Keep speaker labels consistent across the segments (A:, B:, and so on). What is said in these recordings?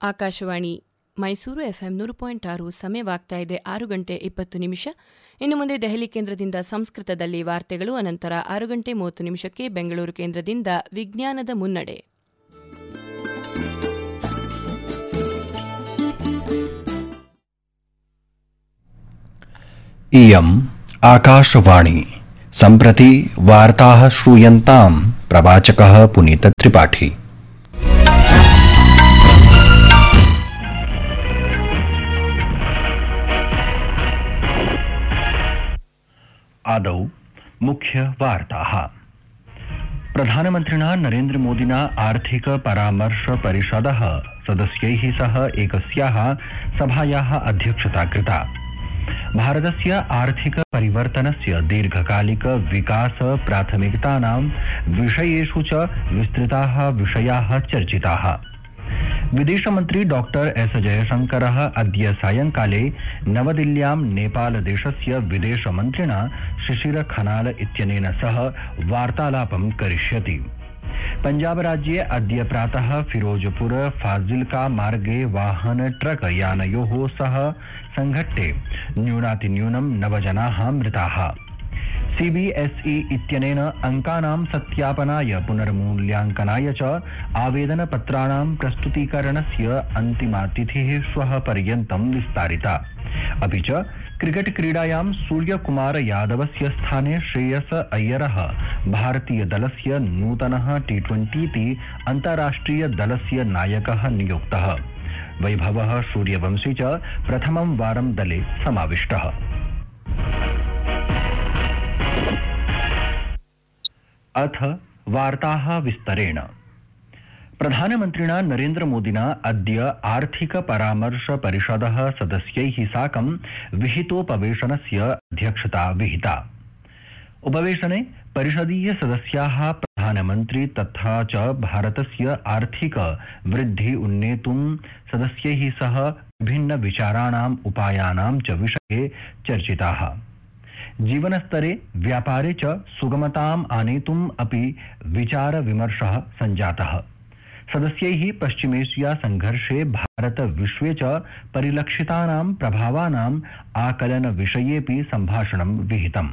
A: Akashvani Mysuru FM 100.6 ಸಮಯವಾಗ್ತಾ ಇದೆ 6 ಗಂಟೆ 20 ನಿಮಿಷ. ಇನ್ನು ಮುಂದೆ ದೆಹಲಿ ಕೇಂದ್ರದಿಂದ ಸಂಸ್ಕೃತದಲ್ಲಿ ವಾರ್ತೆಗಳು, ಅನಂತರ 6 ಗಂಟೆ 30 ನಿಮಿಷಕ್ಕೆ ಬೆಂಗಳೂರು ಕೇಂದ್ರದಿಂದ ವಿಜ್ಞಾನದ ಮುನ್ನಡೆ.
B: इयम् आकाशवाणी सम्प्रति वार्ताः श्रूयन्ताम् प्रवाचकः पुनीतत्रिपाठी। आदौ मुख्यवार्ताः। प्रधानमन्त्रिणा नरेन्द्र मोदिना आर्थिक परामर्श परिषदः सदस्यैः सह एकस्याः सभायाः अध्यक्षता कृता। भारतस्य आर्थिक परिवर्तनस्य दीर्घकालिक विकास प्राथमिकतानां विषयेषु च विस्तृताः विषयाः चर्चिताः। विदेशमन्त्री डॉक्टर एस जयशंकरः अद्य सायंकाले नवदिल्ल्यां नेपालदेशस्य विदेशमन्त्रिणा शिशिर खनाल इत्यनेन सह वार्तालापं करिष्यति। पंजाब राज्ये अद्य प्रातः फिरोजपुर फाजिल्का मार्गे वाहन ट्रक यानयोः सह संघट्टे न्यूनातिन्यूनं 9 जनाः मृताः। सीबीएसई इत्यनेन अंकानां सत्यापनाय पुनर्मूल्यांकनाय च आवेदनपत्राणां प्रस्तुतीकरणस्य अन्तिमातिथिः श्वः पर्यन्तं विस्तारिता। अपि च क्रिकेट क्रीडायां सूर्यकुमार यादवस्य स्थाने श्रेयस अय्यरः भारतीयदलस्य नूतनः T20 अन्ताराष्ट्रिय दलस्य नायकः नियुक्तः। वैभवः सूर्यवंशी च प्रथमं वारं दले समाविष्टः। अथ वार्ताः विस्तरेण। प्रधानमन्त्रिणा नरेन्द्र मोदिना अद्य आर्थिक परामर्श परिषदः सदस्यैः साकं विहितोपवेशनस्य अध्यक्षता विहिता। उपवेशने परिषदीय सदस्याः प्रधानमन्त्री तथा च भारतस्य आर्थिक वृद्धि उन्नेतुं सदस्यैः सह विभिन्न विचाराणाम् उपायानां च विषये चर्चिताः। जीवनस्तरे व्यापारे च सुगमताम् आनेतुम् अपि विचार विमर्शः सञ्जातः। सदस्यैः पश्चिमेशिया संघर्षे भारत विश्वे च परिलक्षितानां प्रभावानाम् आकलन विषयेऽपि सम्भाषणं विहितम्।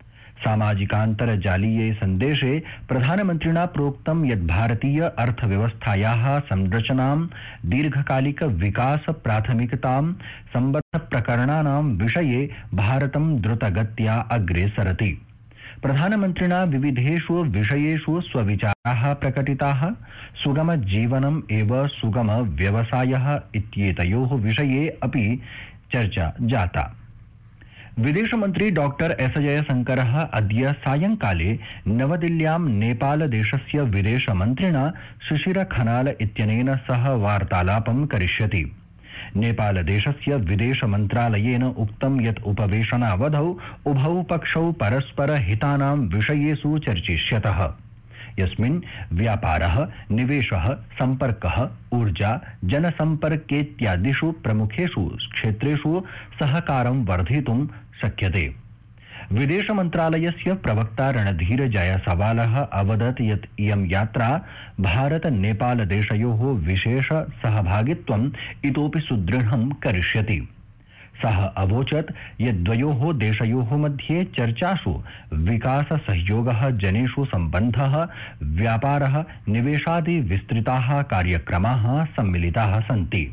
B: सामाजिकान्तर्जालीये सन्देशे प्रधानमन्त्रिणा प्रोक्तं यत् भारतीय अर्थव्यवस्थायाः संरचनां दीर्घकालिक विकास प्राथमिकतां सम्बद्ध प्रकरणानां विषये भारतं द्रुतगत्या अग्रे सरति। प्रधानमन्त्रिणा विविधेषु विषयेषु स्वविचाराः प्रकटिताः। सुगम जीवनम् एव सुगम व्यवसायः इत्येतयोः विषये अपि चर्चा जाता। विदेशमन्त्री डॉक्टर एस जयशंकरः अद्य सायंकाले नवदिल्ल्यां नेपालदेशस्य विदेशमन्त्रिणा शिशिर खनाल इत्यनेन सह वार्तालापं करिष्यति। नेपालदेशस्य विदेशमन्त्रालयेन उक्तं यत् उपवेशनावधौ उभौ पक्षौ परस्पर हितानां विषयेषु चर्चिष्यतः, यस्मिन् व्यापारः, निवेशः, सम्पर्कः, ऊर्जा, जनसम्पर्केत्यादिषु प्रमुखेषु क्षेत्रेषु सहकारं वर्धितुं शक्यते। विदेशमन्त्रालयस्य प्रवक्ता रणधीर जायसवालः अवदत् यत् इयं यात्रा भारत नेपाल देशयोः विशेष सहभागित्वम् इतोपि सुदृढं करिष्यति। सः अवोचत् यत् द्वयोः देशयोः मध्ये चर्चासु विकास सहयोगः, जनेषु सम्बन्धः, व्यापारः, निवेशादि विस्तृताः कार्यक्रमाः सम्मिलिताः सन्ति।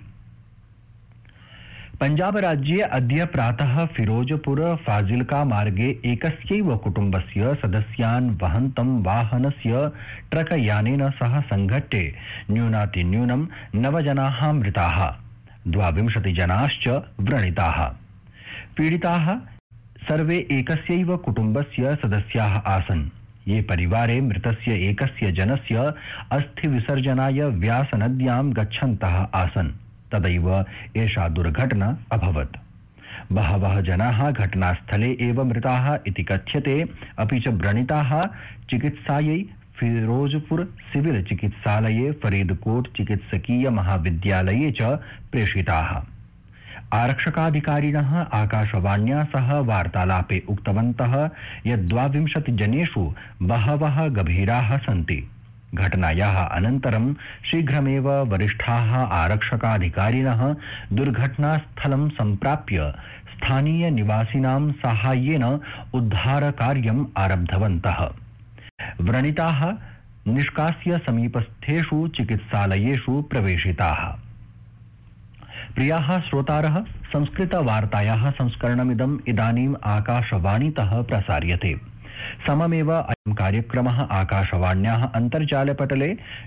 B: पंजाब राज्ये अद्य प्रातः फिरोजपुर फाजिल्का मार्गे एकस्यैव कुटुम्बस्य सदस्यान् वहन्तं वाहनस्य ट्रक यानेन सह संघट्टे न्यूनातिन्यूनं 9 जनाः मृताः, 22 जनाश्च व्रणिताः। पीडिताः सर्वे एकस्यैव कुटुम्बस्य सदस्याः आसन्। ये परिवारे मृतस्य एकस्य जनस्य अस्थिविसर्जनाय व्यासनद्यां गच्छन्तः आसन्, तदैव एषा दुर्घटना अभवत्। बहवः जनाः घटनास्थले एव मृताः इति कथ्यते। अपि च व्रणिताः चिकित्सायै फिरोजपुर सिविल चिकित्सालये, फरीदकोट चिकित्सकीय महाविद्यालये च प्रेषिताः। आरक्षकाधिकारिणः आकाशवाण्या सह वार्तालापे उक्तवन्तः यत् 22 जनेषु बहवः गभीराः सन्ति। घटनायाः अनन्तरं शीघ्रमेव वरिष्ठाः आरक्षकाधिकारिणः दुर्घटनास्थलं सम्प्राप्य स्थानीय निवासिनां साहाय्येन उद्धारकार्यम् आरब्धवन्तः। व्रणिताः निष्कास्य समीपस्थेषु चिकित्सालयेषु प्रवेशिताः। प्रियाः श्रोतारः, संस्कृतवार्तायाः संस्करणमिदम् इदानीम् आकाशवाणीतः प्रसार्यते। सममेव अयं कार्यक्रमः आकाशवाण्याः अन्तर्जालपटले